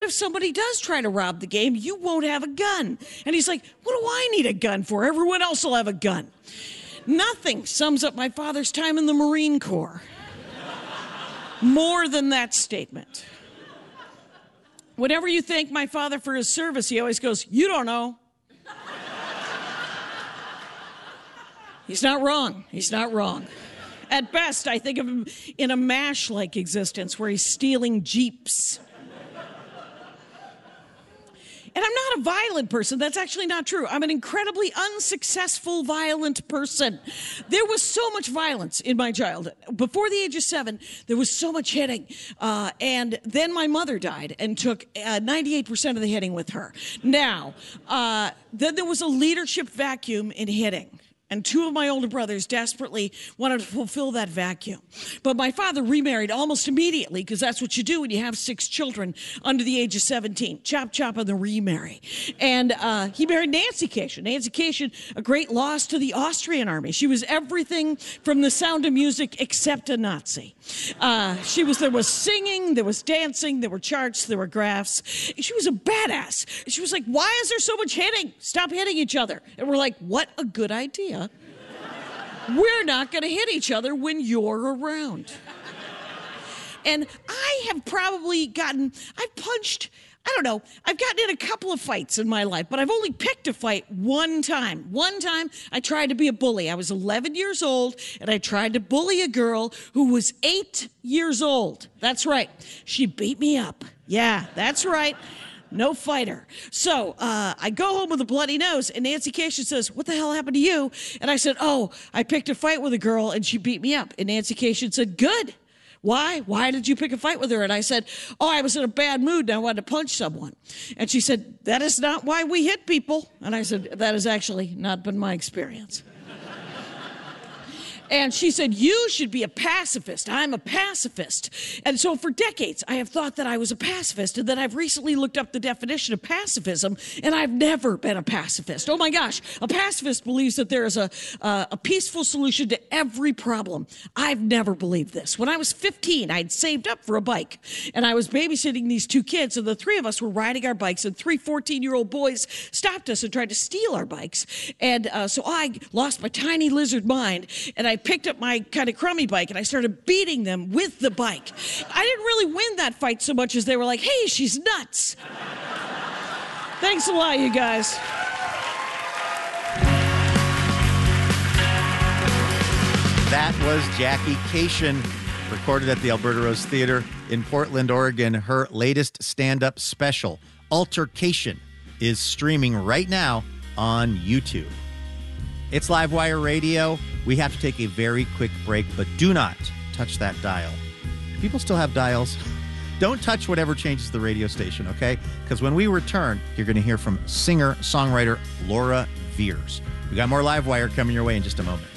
if somebody does try to rob the game, you won't have a gun. And he's like, what do I need a gun for? Everyone else will have a gun. Nothing sums up my father's time in the Marine Corps more than that statement. Whenever you thank my father for his service, he always goes, you don't know. He's not wrong. He's not wrong. At best, I think of him in a MASH-like existence where he's stealing Jeeps. And I'm not a violent person. That's actually not true. I'm an incredibly unsuccessful, violent person. There was so much violence in my childhood. Before the age of 7, there was so much hitting. And then my mother died and took 98% of the hitting with her. Now, then there was a leadership vacuum in hitting. And 2 of my older brothers desperately wanted to fulfill that vacuum. But my father remarried almost immediately, because that's what you do when you have 6 children under the age of 17. Chop, chop on the remarry. And he married Nancy Kashian. Nancy Kashian, a great loss to the Austrian army. She was everything from The Sound of Music except a Nazi. There was singing, there was dancing, there were charts, there were graphs. She was a badass. She was like, why is there so much hitting? Stop hitting each other. And we're like, what a good idea. We're not going to hit each other when you're around. And I have probably I've gotten in a couple of fights in my life, but I've only picked a fight one time. One time, I tried to be a bully. I was 11 years old, and I tried to bully a girl who was 8 years old. That's right. She beat me up. Yeah, that's right. No fighter. So I go home with a bloody nose, and Nancy Kashian says, what the hell happened to you? And I said, I picked a fight with a girl, and she beat me up. And Nancy Kashian said, good. Why? Why did you pick a fight with her? And I said, I was in a bad mood, and I wanted to punch someone. And she said, that is not why we hit people. And I said, that has actually not been my experience. And she said, you should be a pacifist. I'm a pacifist. And so for decades, I have thought that I was a pacifist. And then I've recently looked up the definition of pacifism, and I've never been a pacifist. Oh, my gosh. A pacifist believes that there is a peaceful solution to every problem. I've never believed this. When I was 15, I'd saved up for a bike, and I was babysitting these 2 kids, and the 3 of us were riding our bikes, and 3 14-year-old boys stopped us and tried to steal our bikes. And so I lost my tiny lizard mind, and I picked up my kind of crummy bike, and I started beating them with the bike. I didn't really win that fight so much as they were like, hey, she's nuts. Thanks a lot, you guys. That was Jackie Kashian, recorded at the Alberta Rose Theater in Portland, Oregon. Her latest stand-up special, Altercation, is streaming right now on YouTube. It's Livewire Radio. We have to take a very quick break, but do not touch that dial. People still have dials. Don't touch whatever changes the radio station, okay? Because when we return, you're going to hear from singer-songwriter Laura Veers. We got more Livewire coming your way in just a moment.